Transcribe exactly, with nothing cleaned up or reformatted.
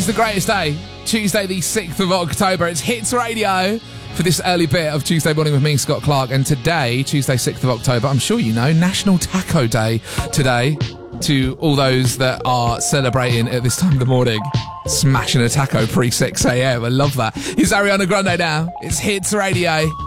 the greatest day. Tuesday the sixth of October. It's Hits Radio for this early bit of Tuesday Morning with me, Scott Clark. And today, Tuesday sixth of October, I'm sure you know, National Taco Day today. To all those that are celebrating at this time of the morning, smashing a taco pre six a.m. I love that. Here's Ariana Grande now. It's Hits Radio.